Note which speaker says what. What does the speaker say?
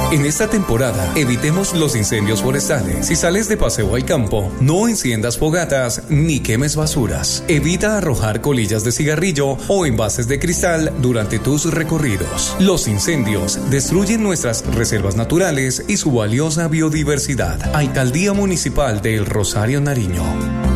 Speaker 1: En esta temporada, evitemos los incendios forestales. Si sales de paseo al campo, no enciendas fogatas ni quemes basuras. Evita arrojar colillas de cigarrillo o envases de cristal durante tus recorridos. Los incendios destruyen nuestras reservas naturales y su valiosa biodiversidad. Alcaldía Municipal de El Rosario, Nariño.